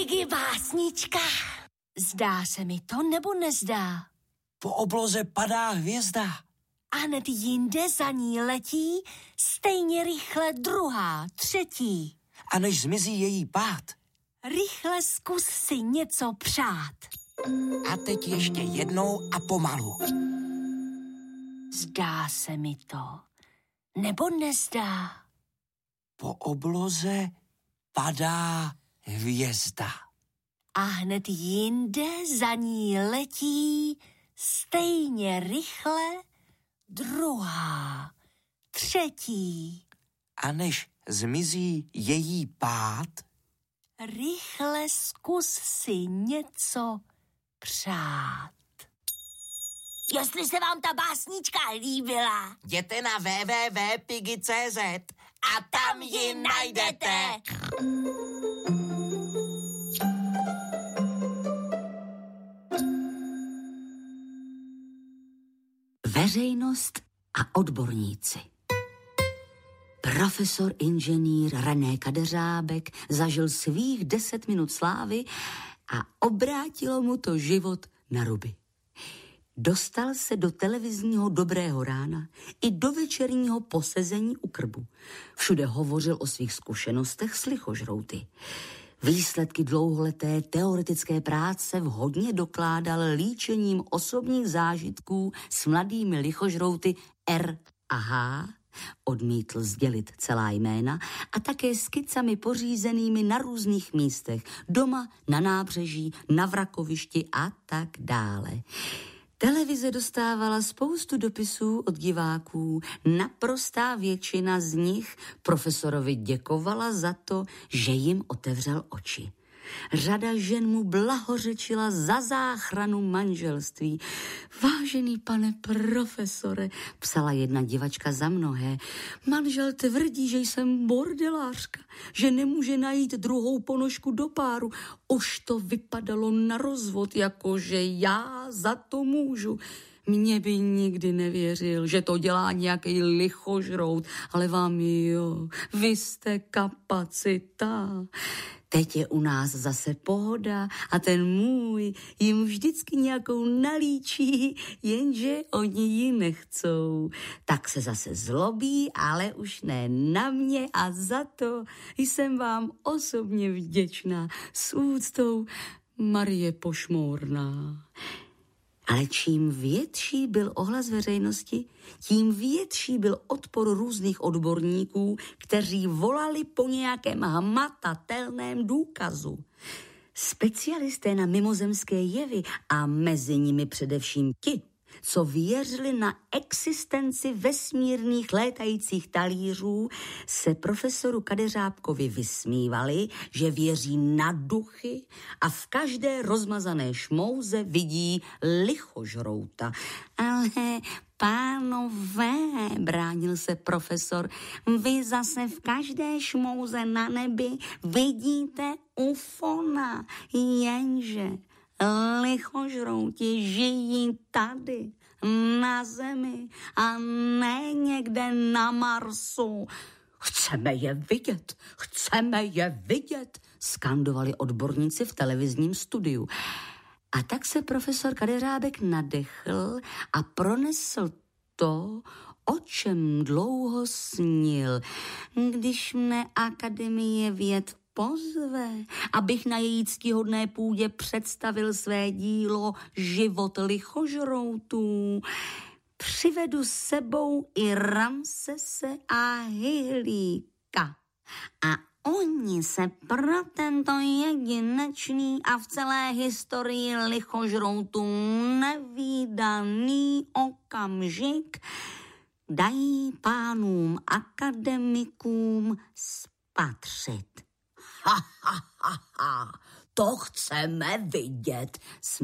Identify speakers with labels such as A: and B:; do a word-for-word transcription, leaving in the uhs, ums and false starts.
A: Piggy básnička. Zdá se mi to, nebo nezdá?
B: Po obloze padá hvězda.
A: A hned jinde za ní letí stejně rychle druhá, třetí.
B: A než zmizí její pád,
A: rychle zkus si něco přát.
B: A teď ještě jednou a pomalu.
A: Zdá se mi to, nebo nezdá?
B: Po obloze padá hvězda.
A: A hned jinde za ní letí stejně rychle druhá, třetí.
B: A než zmizí její pád,
A: rychle zkus si něco přát. Jestli se vám ta básnička líbila,
B: jděte na w w w tečka piggy tečka c z
A: a tam ji najdete.
C: Veřejnost a odborníci. Profesor inženýr René Kadeřábek zažil svých deset minut slávy a obrátilo mu to život na ruby. Dostal se do televizního Dobrého rána i do večerního posezení u krbu. Všude hovořil o svých zkušenostech s lichožrouty. Výsledky dlouholeté teoretické práce vhodně dokládal líčením osobních zážitků s mladými lichožrouty R a H, odmítl sdělit celá jména, a také skicami pořízenými na různých místech, doma, na nábřeží, na vrakovišti a tak dále. Televize dostávala spoustu dopisů od diváků. Naprostá většina z nich profesorovi děkovala za to, že jim otevřel oči. Řada žen mu blahořečila za záchranu manželství. Vážený pane profesore, psala jedna divačka za mnohé, manžel tvrdí, že jsem bordelářka, že nemůže najít druhou ponožku do páru. Už to vypadalo na rozvod, jakože já za to můžu. Mně by nikdy nevěřil, že to dělá nějaký lichožrout, ale vám jo, vy jste kapacita. Teď je u nás zase pohoda a ten můj jim vždycky nějakou nalíčí, jenže oni ji nechcou. Tak se zase zlobí, ale už ne na mě, a za to jsem vám osobně vděčná. S úctou, Marie Pošmourná. Ale čím větší byl ohlas veřejnosti, tím větší byl odpor různých odborníků, kteří volali po nějakém hmatatelném důkazu. Specialisté na mimozemské jevy a mezi nimi především ti, co věřili na existenci vesmírných létajících talířů, se profesoru Kadeřábkovi vysmívali, že věří na duchy a v každé rozmazané šmouze vidí lichožrouta. Ale pánové, bránil se profesor, vy zase v každé šmouze na nebi vidíte ufona, jenže lichožrouti žijí tady, na Zemi, a ne někde na Marsu. Chceme je vidět, chceme je vidět, skandovali odborníci v televizním studiu. A tak se profesor Kadeřábek nadechl a pronesl to, o čem dlouho snil. Když mne Akademie věd pozve, abych na její ctihodné půdě představil své dílo Život lichožroutů, přivedu s sebou i Ramsese a Hyhlíka. A oni se pro tento jedinečný a v celé historii lichožroutů nevídaný okamžik dají pánům akademikům spatřit. Ha, ha, ha, ha, to chceme vidět,